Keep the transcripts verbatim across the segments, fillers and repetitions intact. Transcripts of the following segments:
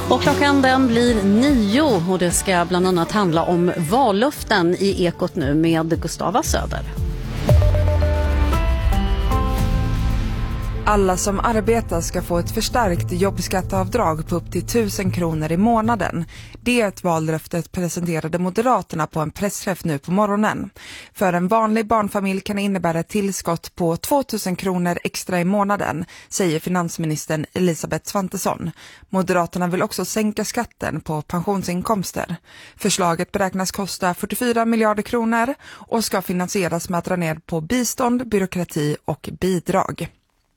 Och klockan den blir nio och det ska bland annat handla om vallöften i Ekot nu med Gustava Söder. Alla som arbetar ska få ett förstärkt jobbskatteavdrag på upp till tusen kronor i månaden. Det är ett vallöftet presenterade Moderaterna på en pressträff nu på morgonen. För en vanlig barnfamilj kan det innebära ett tillskott på tvåtusen kronor extra i månaden, säger finansministern Elisabeth Svantesson. Moderaterna vill också sänka skatten på pensionsinkomster. Förslaget beräknas kosta fyrtiofyra miljarder kronor och ska finansieras med att dra ner på bistånd, byråkrati och bidrag.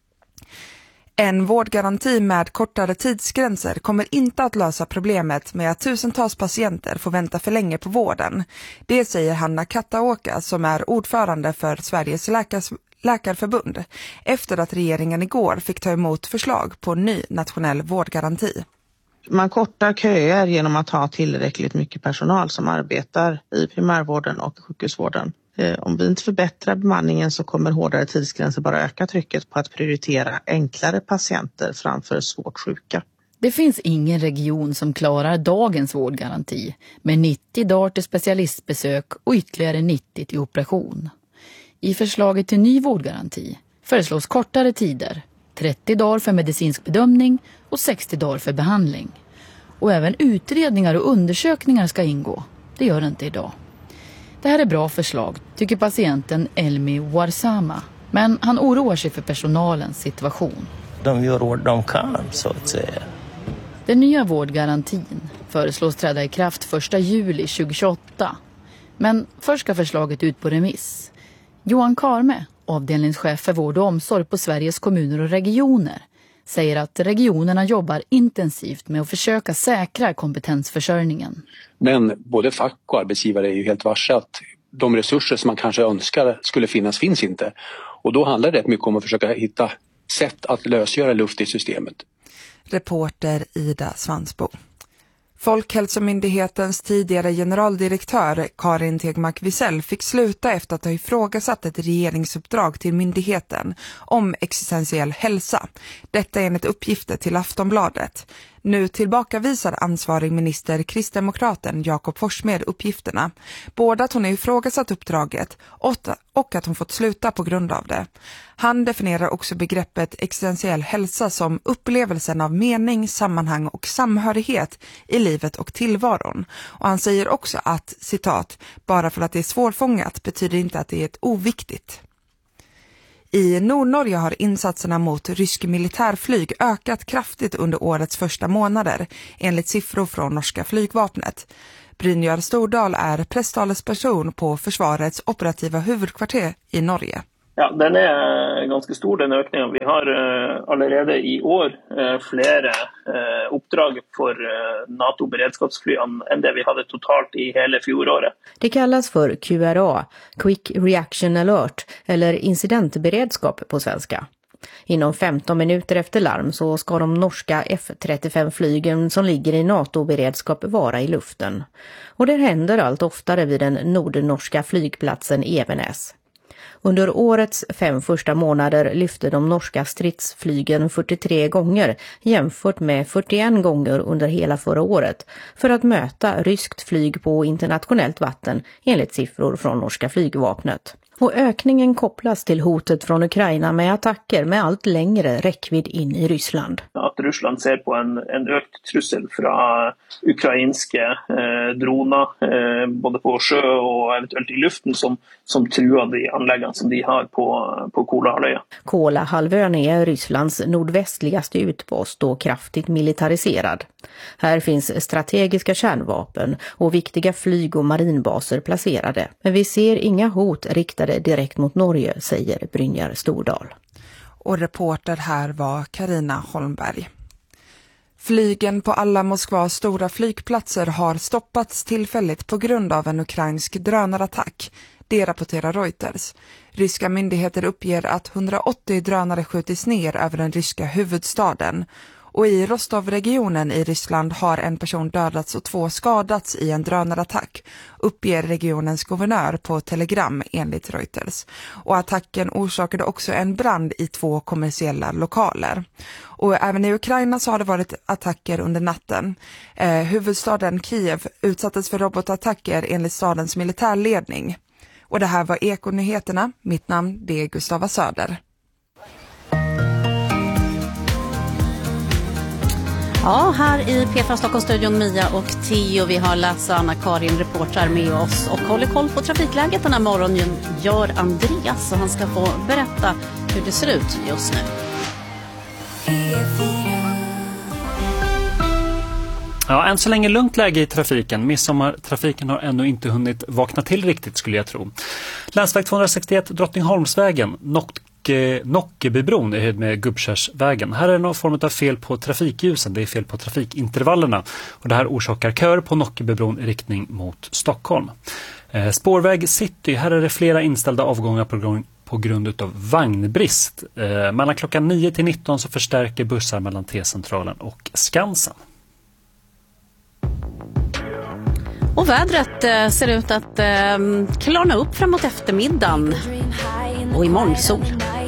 En vårdgaranti med kortare tidsgränser kommer inte att lösa problemet med att tusentals patienter får vänta för länge på vården. Det säger Hanna Kattaåka som är ordförande för Sveriges läkars, läkarförbund efter att regeringen igår fick ta emot förslag på en ny nationell vårdgaranti. Man kortar köer genom att ha tillräckligt mycket personal som arbetar i primärvården och sjukhusvården. Om vi inte förbättrar bemanningen så kommer hårdare tidsgränser bara öka trycket på att prioritera enklare patienter framför svårt sjuka. Det finns ingen region som klarar dagens vårdgaranti med nittio dagar till specialistbesök och ytterligare nittio till operation. I förslaget till ny vårdgaranti föreslås kortare tider, trettio dagar för medicinsk bedömning och sextio dagar för behandling. Och även utredningar och undersökningar ska ingå. Det gör det inte idag. Det här är bra förslag, tycker patienten Elmi Warsama. Men han oroar sig för personalens situation. De gör vad de kan, så att säga. Den nya vårdgarantin föreslås träda i kraft första juli tjugohundratjugoåtta. Men först ska förslaget ut på remiss. Johan Karme, avdelningschef för vård och omsorg på Sveriges kommuner och regioner, säger att regionerna jobbar intensivt med att försöka säkra kompetensförsörjningen. Men både fack och arbetsgivare är ju helt varse att de resurser som man kanske önskar skulle finnas finns inte. Och då handlar det mycket om att försöka hitta sätt att lösgöra luft i systemet. Reporter Ida Svansbo. Folkhälsomyndighetens tidigare generaldirektör Karin Tegmark Wisell fick sluta efter att ha ifrågasatt ett regeringsuppdrag till myndigheten om existentiell hälsa. Detta är enligt uppgifter till Aftonbladet. Nu tillbakavisar ansvarig minister kristdemokraten Jakob Forssmed uppgifterna. Både att hon är ifrågasatt uppdraget och att hon fått sluta på grund av det. Han definierar också begreppet existentiell hälsa som upplevelsen av mening, sammanhang och samhörighet i livet och tillvaron. Och han säger också att, citat, bara för att det är svårfångat betyder inte att det är ett oviktigt. I Nordnorge har insatserna mot rysk militärflyg ökat kraftigt under årets första månader, enligt siffror från norska flygvapnet. Brynjar Stordal är presstalesperson på försvarets operativa huvudkvarter i Norge. Ja, den är ganska stor, den ökningen. Vi har uh, allerede i år uh, flera uh, uppdrag för uh, NATO-beredskapsflyan än det vi hade totalt i hela fjolåret. Det kallas för Q R A, Quick Reaction Alert, eller incidentberedskap på svenska. Inom femton minuter efter larm så ska de norska F trettiofem-flygen som ligger i NATO-beredskap vara i luften. Och det händer allt oftare vid den nordnorska flygplatsen Evenes. Under årets fem första månader lyfte de norska stridsflygen fyrtiotre gånger jämfört med fyrtioen gånger under hela förra året för att möta ryskt flyg på internationellt vatten enligt siffror från norska flygvapnet. Och ökningen kopplas till hotet från Ukraina med attacker med allt längre räckvidd in i Ryssland. Att Ryssland ser på en, en ökt trussel från ukrainska eh, droner eh, både på sjö och eventuellt i luften som, som truar de anläggningar som de har på, på Kolahalvön. Kolahalvön är Rysslands nordvästligaste utpost och kraftigt militariserad. Här finns strategiska kärnvapen och viktiga flyg- och marinbaser placerade. Men vi ser inga hot riktade direkt mot Norge, säger Brynjar Stordal. Och reporter här var Carina Holmberg. Flygen på alla Moskvas stora flygplatser har stoppats tillfälligt på grund av en ukrainsk drönarattack. Det rapporterar Reuters. Ryska myndigheter uppger att hundraåttio drönare skjutits ner över den ryska huvudstaden. Och i Rostov-regionen i Ryssland har en person dödats och två skadats i en drönarattack, uppger regionens guvernör på Telegram enligt Reuters. Och attacken orsakade också en brand i två kommersiella lokaler. Och även i Ukraina så har det varit attacker under natten. Eh, huvudstaden Kiev utsattes för robotattacker enligt stadens militärledning. Och det här var Ekonyheterna. Mitt namn det är Gustava Söder. Ja, här i P fyra Stockholmsstudion Mia och Theo. Vi har Lasse och Anna-Karin reportrar med oss och håller koll på trafikläget den här morgonen gör Andreas. Och han ska få berätta hur det ser ut just nu. Ja, än så länge lugnt läge i trafiken. Midsommartrafiken har ännu inte hunnit vakna till riktigt skulle jag tro. Länsväg tvåhundrasextioett, Drottningholmsvägen, Nock Nockebybron är höjd med Gubbkärsvägen. Här är det någon form av fel på trafikljusen, det är fel på trafikintervallerna och det här orsakar kör på Nockebybron i riktning mot Stockholm. Eh, spårväg City, här är det flera inställda avgångar på grund, på grund av vagnbrist. Eh, mellan klockan nio till nitton så förstärker bussar mellan T-centralen och Skansen. Och vädret eh, ser ut att eh, klarna upp framåt eftermiddagen och imorgon sol.